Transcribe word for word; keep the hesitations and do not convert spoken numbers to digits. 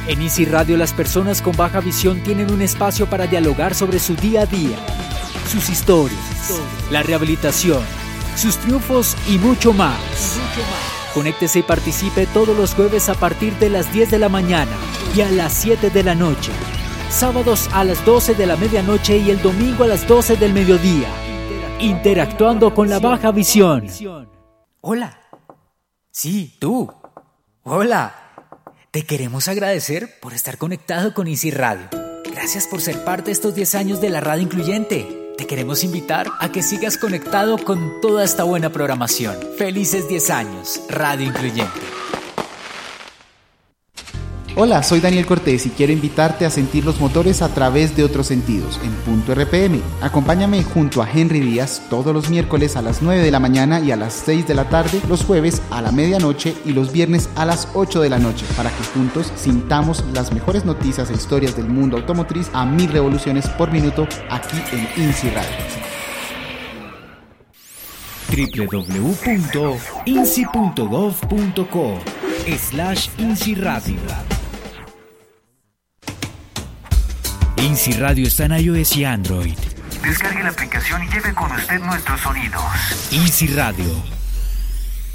En Easy Radio, las personas con baja visión tienen un espacio para dialogar sobre su día a día, sus historias, la rehabilitación, sus triunfos y mucho más. Conéctese y participe todos los jueves a partir de las diez de la mañana y a las siete de la noche. Sábados a las doce de la medianoche y el domingo a las doce del mediodía. Interactuando con la baja visión. Hola. Sí, tú. Hola. Te queremos agradecer por estar conectado con Easy Radio. Gracias por ser parte de estos diez años de la radio incluyente. Te queremos invitar a que sigas conectado con toda esta buena programación. Felices diez años, Radio Incluyente. Hola, soy Daniel Cortés y quiero invitarte a sentir los motores a través de otros sentidos en Punto R P M. Acompáñame junto a Henry Díaz todos los miércoles a las nueve de la mañana y a las seis de la tarde, los jueves a la medianoche y los viernes a las ocho de la noche, para que juntos sintamos las mejores noticias e historias del mundo automotriz a mil revoluciones por minuto aquí en Easy Radio. doble u doble u doble u punto insi punto gov punto co slash Easy Radio. Easy Radio está en iOS y Android. Descargue la aplicación y lleve con usted nuestros sonidos. Easy Radio.